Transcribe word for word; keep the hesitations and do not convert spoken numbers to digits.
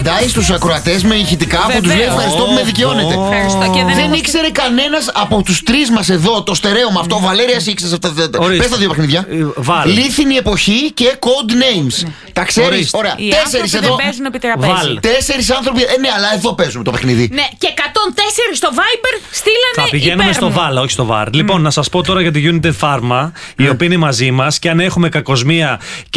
απαντάει στους ακροατές με ηχητικά που τους λέει ευχαριστώ που με δικαιώνετε. Δεν ήξερε κανένας από τους τρεις μας εδώ το στερέωμα αυτό. Βαλέρια, ήξερες αυτά. Πες τα δύο παιχνίδια. Λίθινη εποχή και Code Names. Τα ξέρεις. Ωραία. Τέσσερις εδώ. Τέσσερις άνθρωποι. Ε, ναι, αλλά εδώ παίζουμε το παιχνίδι. Ναι, και εκατόν τέσσερα στο Viber στείλανε. Θα πηγαίνουμε υπέρ στο μου. Βάλα, όχι στο Βαρ. Mm. Λοιπόν, να σας πω τώρα για τη United Pharma, η οποία είναι μαζί μας και αν έχουμε κακοσμία.